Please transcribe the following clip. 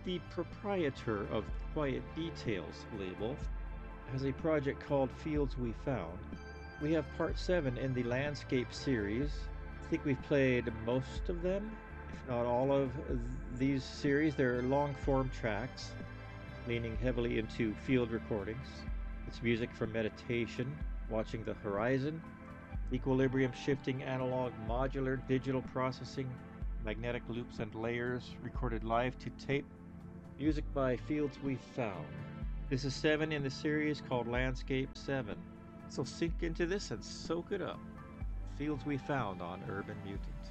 the proprietor of Quiet Details label, has a project called Fields We Found. We have part 7 in the Landscape series. I think we've played most of them, if not all of these series. They're long form tracks, leaning heavily into field recordings. It's music for meditation, watching the horizon, equilibrium shifting analog modular digital processing, magnetic loops and layers recorded live to tape, music by Fields We Found. This is 7 in the series called Landscape 7. So sink into this and soak it up. Fields We Found on Urban Mutant.